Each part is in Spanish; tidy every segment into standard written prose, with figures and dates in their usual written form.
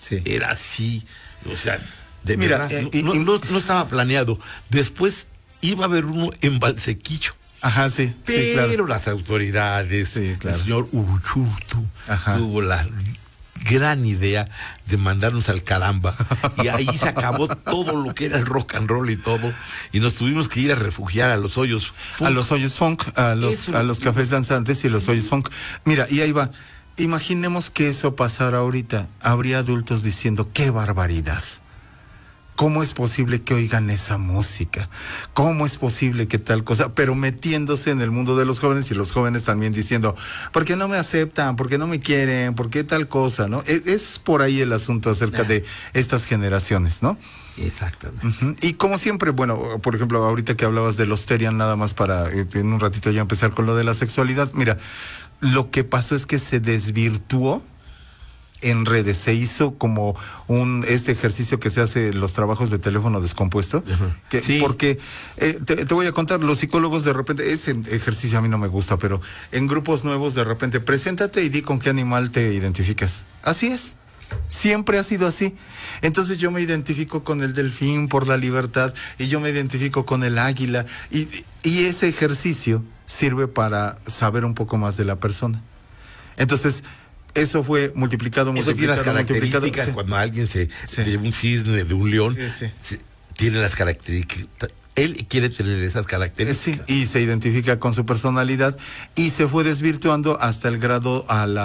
Sí. Era así, o sea, de Mira, verdad, no estaba planeado. Después iba a haber uno en Valsequillo. Ajá, sí, Pero sí, claro. las autoridades, Sí, claro. el señor Uruchurtu, Ajá. tuvo la gran idea de mandarnos al caramba. Y ahí se acabó todo lo que era el rock and roll y todo. Y nos tuvimos que ir a refugiar a los hoyos funk. A los hoyos funk, a los cafés danzantes y los hoyos funk. Mira, y ahí va. Imaginemos que eso pasara ahorita. Habría adultos diciendo, ¡qué barbaridad! ¿Cómo es posible que oigan esa música? ¿Cómo es posible que tal cosa? Pero metiéndose en el mundo de los jóvenes y los jóvenes también diciendo, ¿por qué no me aceptan? ¿Por qué no me quieren? ¿Por qué tal cosa? ¿No? Es por ahí el asunto acerca de estas generaciones, ¿no? Exactamente. Uh-huh. Y como siempre, bueno, por ejemplo, ahorita que hablabas de los Terian, nada más para en un ratito ya empezar con lo de la sexualidad. Mira, lo que pasó es que se desvirtuó en redes, se hizo como este ejercicio que se hace en los trabajos de teléfono descompuesto, que, sí. Porque te voy a contar, los psicólogos de repente, ese ejercicio a mí no me gusta, pero en grupos nuevos de repente, preséntate y di con qué animal te identificas. Así es. Siempre ha sido así. Entonces yo me identifico con el delfín por la libertad y yo me identifico con el águila y ese ejercicio sirve para saber un poco más de la persona. Entonces eso fue multiplicado. Eso tiene las características, sí. Cuando alguien de un cisne, de un león, tiene las características. Él quiere tener esas características. Sí, y se identifica con su personalidad y se fue desvirtuando hasta el grado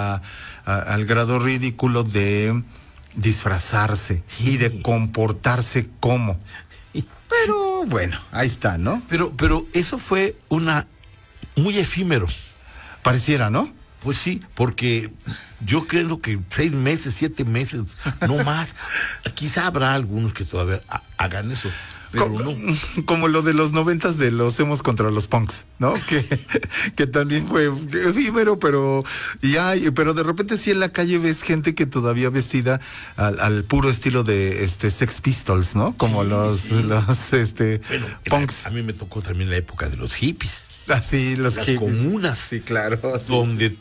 al grado ridículo de disfrazarse y de comportarse como. Pero bueno, ahí está, ¿no? Pero eso fue muy efímero. Pareciera, ¿no? Pues sí, porque yo creo que 6 meses, 7 meses, no más. Quizá habrá algunos que todavía hagan eso. Pero como lo de los 90s de los emos contra los punks, ¿no? Que también fue efímero, pero de repente sí en la calle ves gente que todavía vestida al puro estilo de Sex Pistols, ¿no? Como sí, los punks. A mí me tocó también la época de los hippies. Ah, sí, las hippies. Comunas. Sí, claro. Sí, donde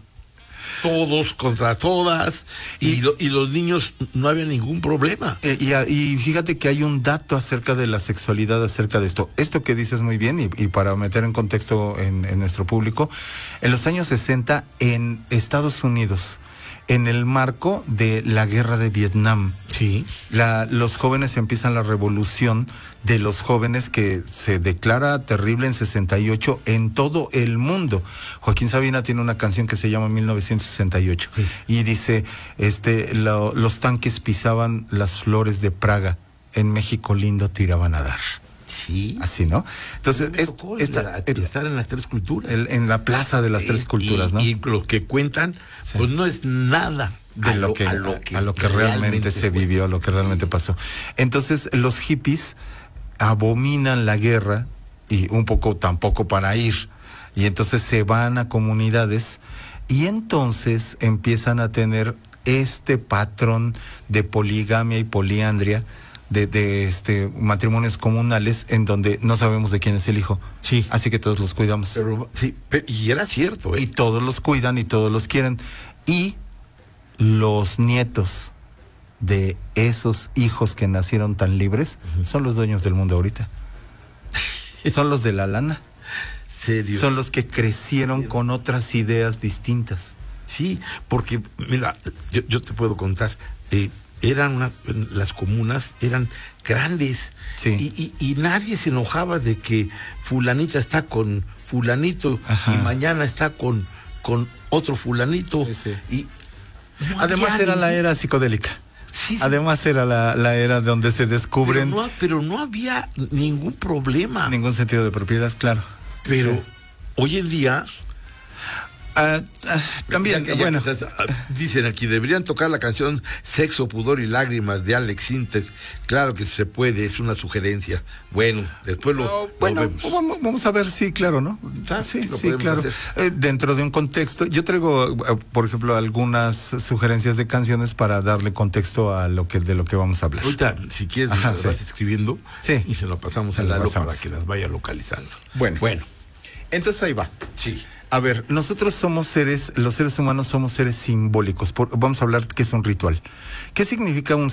todos contra todas y los niños no había ningún problema. Y fíjate que hay un dato acerca de la sexualidad, acerca de esto que dices muy bien y para meter en contexto en nuestro público, en los años 60 en Estados Unidos, en el marco de la guerra de Vietnam, sí. Los jóvenes empiezan la revolución de los jóvenes que se declara terrible en 68 en todo el mundo. Joaquín Sabina tiene una canción que se llama 1968 sí. Y dice, los tanques pisaban las flores de Praga, en México lindo tiraban a dar. Sí. Así, ¿no? Entonces, estar en las 3 culturas. En la plaza de las 3 culturas, ¿no? Y lo que cuentan, sí. Pues no es nada de lo que realmente se vivió, lo que realmente pasó. Entonces, los hippies abominan la guerra y un poco tampoco para ir. Y entonces se van a comunidades y entonces empiezan a tener este patrón de poligamia y poliandria, de matrimonios comunales en donde no sabemos de quién es el hijo. Sí. Así que todos los cuidamos. Y era cierto, ¿eh? Y todos los cuidan y todos los quieren. Y los nietos de esos hijos que nacieron tan libres son los dueños del mundo ahorita. Son los de la lana. ¿Serio? Son los que crecieron con otras ideas distintas. Sí, porque, mira, yo te puedo contar, las comunas eran grandes, sí. y nadie se enojaba de que fulanita está con fulanito, ajá. Y mañana está con otro fulanito. Sí, sí. Y no además era la era psicodélica. Sí, sí. Además era la era donde se descubren... Pero no había ningún problema. Ningún sentido de propiedad, claro. Pero sí. Hoy en día... también, bueno. Dicen aquí, deberían tocar la canción Sexo, Pudor y Lágrimas de Alex Sintes. Claro que se puede, es una sugerencia. Bueno, después lo vemos. Vamos a ver, sí, claro, ¿no? Sí, claro. Dentro de un contexto, yo traigo, por ejemplo, algunas sugerencias de canciones para darle contexto a de lo que vamos a hablar. Ahorita, si quieres, las vas escribiendo, sí. Y se lo pasamos a Lalo para que las vaya localizando. Bueno. Entonces ahí va. Sí. A ver, nosotros los seres humanos somos seres simbólicos. Vamos a hablar qué es un ritual. ¿Qué significa un